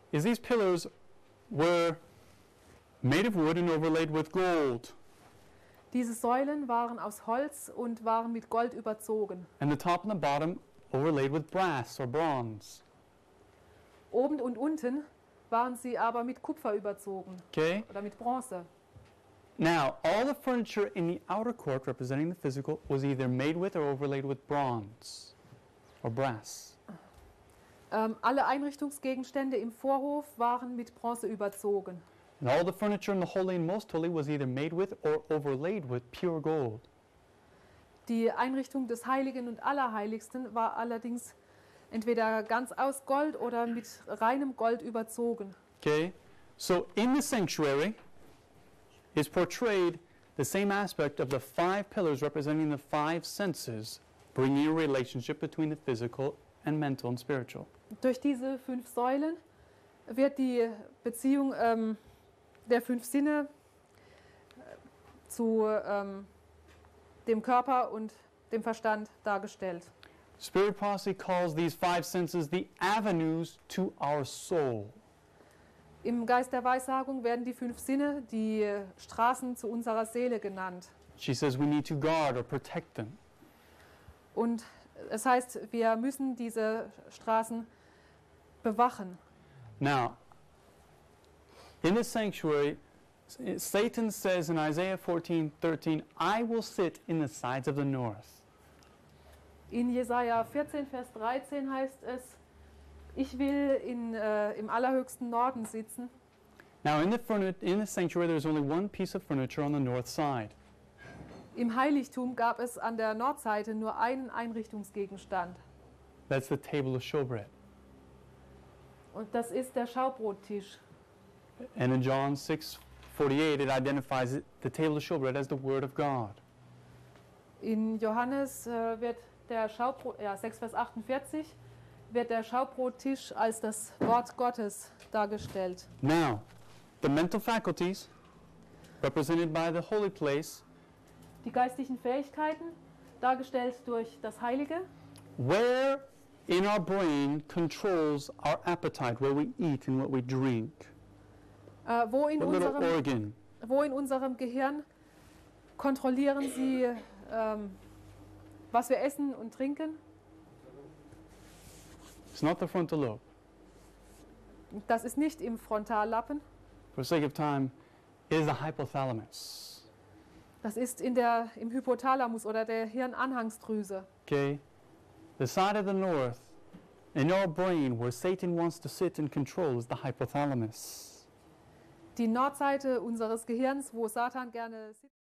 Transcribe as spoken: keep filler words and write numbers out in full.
is these pillars were made of wood and overlaid with gold. Diese Säulen waren aus Holz und waren mit Gold überzogen. And the top and the bottom overlaid with brass or bronze. Oben und unten waren sie aber mit Kupfer überzogen. Okay? Oder mit Bronze. Now, all the furniture in the outer court representing the physical was either made with or overlaid with bronze or brass. Ähm, alle Einrichtungsgegenstände im Vorhof waren mit Bronze überzogen. And all the furniture in the Holy and Most Holy was either made with or overlaid with pure gold. Die Einrichtung des Heiligen und Allerheiligsten war allerdings entweder ganz aus Gold oder mit reinem Gold überzogen. Okay? So in the sanctuary is portrayed the same aspect of the five pillars representing the five senses, bringing a relationship between the physical and mental and spiritual. Durch diese fünf Säulen wird die Beziehung ähm, der fünf Sinne zu ähm, dem Körper und dem Verstand dargestellt. Spirit Prophecy calls these five senses the avenues to our soul. Im Geist der Weissagung werden die fünf Sinne die Straßen zu unserer Seele genannt. She says we need to guard or protect them. Und es heißt, wir müssen diese Straßen bewachen. Now, in the sanctuary, Satan says in Isaiah fourteen thirteen, I will sit in the sides of the north. In Jesaja vierzehn, Vers dreizehn heißt es, ich will in, äh, im allerhöchsten Norden sitzen. Now, in the, in the sanctuary, there's only one piece of furniture on the north side. Im Heiligtum gab es an der Nordseite nur einen Einrichtungsgegenstand. That's the table of showbread. Und das ist der Schaubrottisch. And in John six forty-eight, it identifies it, the table of showbread as the Word of God. In Johannes äh, wird der Schaubrot, ja, sechs Vers achtundvierzig wird der Schaubrottisch als das Wort Gottes dargestellt. Now, the mental faculties, represented by the holy place, Die geistlichen Fähigkeiten, dargestellt durch das Heilige. where in our brain controls our appetite, where we eat and what we drink. Äh, wo, in What little unserem, organ? wo in unserem Gehirn kontrollieren sie, ähm, was wir essen und trinken? It's not the frontal lobe. Das ist nicht im Frontallappen. For the sake of time, it is the hypothalamus. Das ist in der, im Hypothalamus oder der Hirnanhangsdrüse. Okay? The side of the north, in our brain, where Satan wants to sit and control, is the hypothalamus. Die Nordseite unseres Gehirns, wo Satan gerne sitzt.